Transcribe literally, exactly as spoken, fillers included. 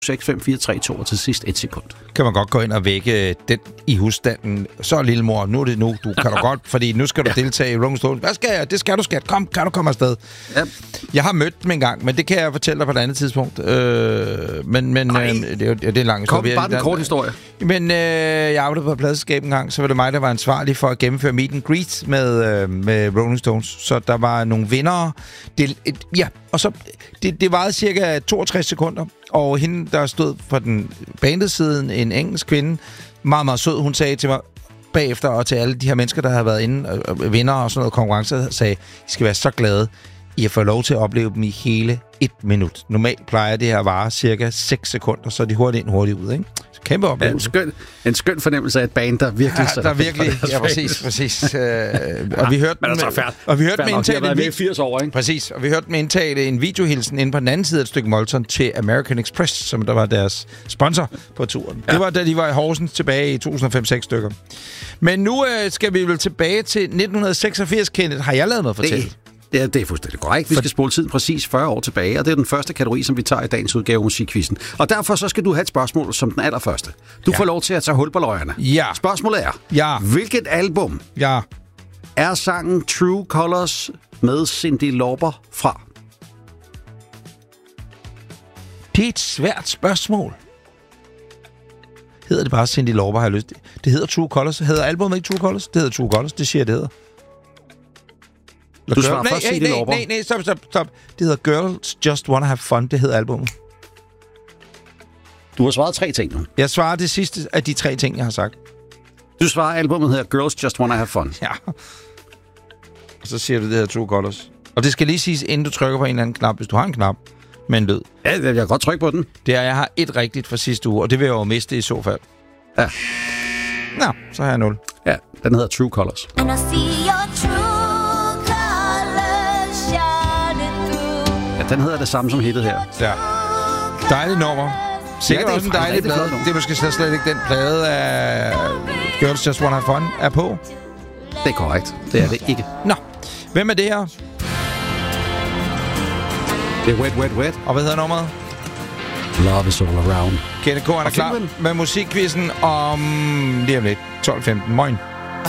seks fem fire tre to og til sidst et sekund. Kan man godt gå ind og vække den i husstanden. Så lille mor, nu er det nu. Du kan du godt, fordi nu skal du ja. deltage i Rolling Stones. Hvad skal jeg? Det skal du, skat. Kom, kan du komme afsted? Ja. Jeg har mødt dem en gang, men det kan jeg fortælle dig på et andet tidspunkt. Øh, men men øh, det, er, det er en lang historie. Kom, bare den kort historie. Men øh, jeg arbejdede på et pladselskab en gang, så var det mig, der var ansvarlig for at gennemføre meet and greet med, øh, med Rolling Stones. Så der var nogle vindere. Det, et, ja, og så det, det varede cirka toogtres sekunder. Og hende, der stod for den bandesiden, en engelsk kvinde, meget, meget sød, hun sagde til mig bagefter, og til alle de her mennesker, der har været inde, og vinder og sådan noget konkurrence, sagde, I skal være så glade, I har fået lov til at opleve dem i hele et minut. Normalt plejer det her at vare cirka seks sekunder, så de hurtigt ind, hurtigt ud, ikke? Så kæmpe oplevelse. Ja, en, skøn, en skøn fornemmelse af et band, der virkelig... Ja, der virkelig... Ja, præcis, præcis. Øh, og vi hørte men altså, færd, og vi hørte med indtale... i firs år, ikke? Præcis, og vi hørte med indtale en videohilsen inde på den anden side af et stykke Molton til American Express, som der var deres sponsor på turen. Ja. Det var da de var i Horsens tilbage i to tusind og fem seks stykker. Men nu øh, skal vi vel tilbage til nitten seksogfirs, Kenneth. Har jeg lavet noget at fortælle? Det. Ja, det er fuldstændig korrekt. Vi skal spole tiden præcis fyrre år tilbage, og det er den første kategori, som vi tager i dagens udgave af Musikquizzen. Og derfor så skal du have et spørgsmål som den allerførste. Du ja. får lov til at tage hul på løjerne. Ja. Spørgsmålet er, ja. hvilket album ja. er sangen True Colors med Cyndi Lauper fra? Det er et svært spørgsmål. Hedder det bare Cyndi Lauper, har jeg lyst til? Det hedder True Colors. Hedder albumet ikke True Colors? Det hedder True Colors, det siger jeg, det hedder. Du svarer først Cyndi Lauper. Nej, nej, stop, stop, stop. Det hedder Girls Just Wanna Have Fun. Det hedder albumet. Du har svaret tre ting nu. Jeg svarer det sidste af de tre ting, jeg har sagt. Du svarer, albumet hedder Girls Just Wanna Have Fun. Ja. Og så siger du, det hedder True Colors. Og det skal lige siges, inden du trykker på en eller anden knap, hvis du har en knap med en lyd. Ja, jeg kan godt trykke på den. Det er, jeg har et rigtigt fra sidste uge, og det vil jeg jo miste i så fald. Ja. Nå, så har jeg nul. Ja, den hedder True Colors. And I see your true Den hedder det samme som hittet her. Ja. Dejligt nummer. Sikkert ja, også en dejlig plade. Det er måske slet, slet ikke den plade af Girls Just Wanna Have Fun er på. Det er korrekt. Det er det ikke. Nå. Hvem er det her? Det er Wet, Wet, Wet. Og hvad hedder nummeret? Love is all around. Kenneth K. er klar med musikquizzen om lige om lidt. tolv femten. Moin.